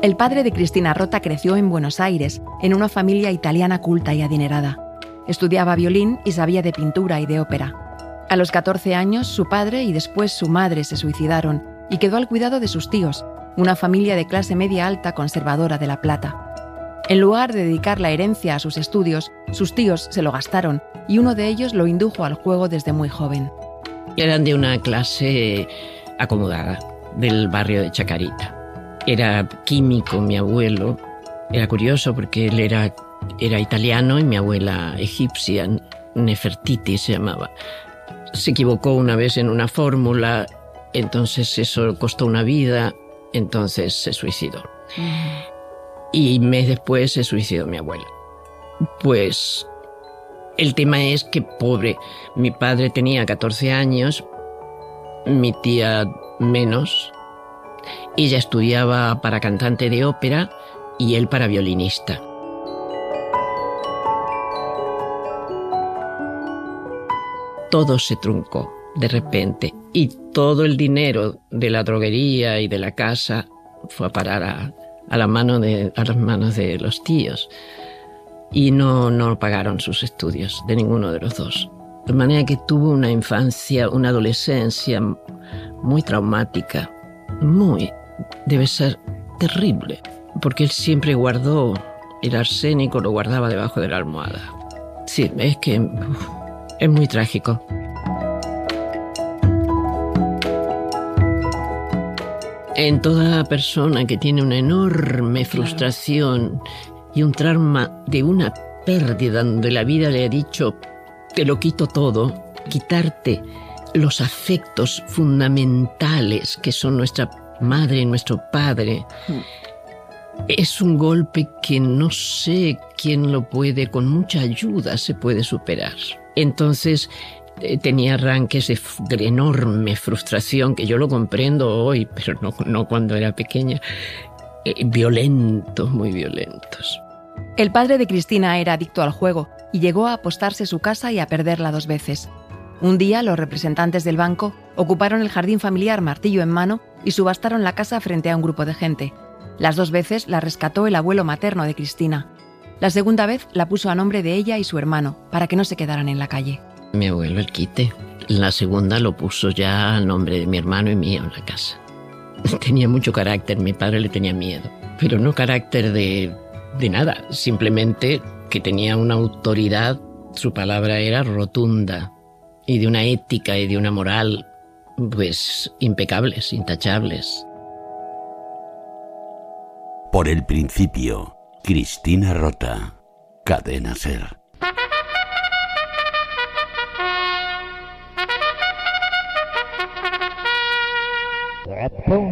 El padre de Cristina Rota creció en Buenos Aires, en una familia italiana culta y adinerada. Estudiaba violín y sabía de pintura y de ópera. A los 14 años, su padre y después su madre se suicidaron y quedó al cuidado de sus tíos, una familia de clase media alta conservadora de La Plata. En lugar de dedicar la herencia a sus estudios, sus tíos se lo gastaron y uno de ellos lo indujo al juego desde muy joven. Eran de una clase acomodada, del barrio de Chacarita. Era químico mi abuelo. Era curioso porque él era italiano y mi abuela egipcia, Nefertiti se llamaba. Se equivocó una vez en una fórmula, entonces eso costó una vida, entonces se suicidó. Y un mes después se suicidó mi abuela. Pues el tema es que, pobre, mi padre tenía 14 años, mi tía menos. Ella estudiaba para cantante de ópera y él para violinista. Todo se truncó de repente y todo el dinero de la droguería y de la casa fue a parar a las manos de los tíos y no pagaron sus estudios de ninguno de los dos. De manera que tuvo una infancia, una adolescencia muy traumática, debe ser terrible, porque él siempre guardó el arsénico, lo guardaba debajo de la almohada. Sí, es que es muy trágico. En toda persona que tiene una enorme frustración y un trauma de una pérdida donde la vida le ha dicho, te lo quito todo, quitarte los afectos fundamentales que son nuestra madre y nuestro padre, es un golpe que no sé quién lo puede, con mucha ayuda se puede superar. Entonces tenía arranques de enorme frustración, que yo lo comprendo hoy, pero no cuando era pequeña, violentos, muy violentos. El padre de Cristina era adicto al juego y llegó a apostarse su casa y a perderla 2 veces. Un día, los representantes del banco ocuparon el jardín familiar martillo en mano y subastaron la casa frente a un grupo de gente. Las 2 veces la rescató el abuelo materno de Cristina. La segunda vez la puso a nombre de ella y su hermano, para que no se quedaran en la calle. Mi abuelo el quite. La segunda lo puso ya a nombre de mi hermano y mío en la casa. Tenía mucho carácter, mi padre le tenía miedo. Pero no carácter de nada, simplemente que tenía una autoridad, su palabra era rotunda, y de una ética y de una moral, pues, impecables, intachables. Por el principio, Cristina Rota, Cadena SER. Pum.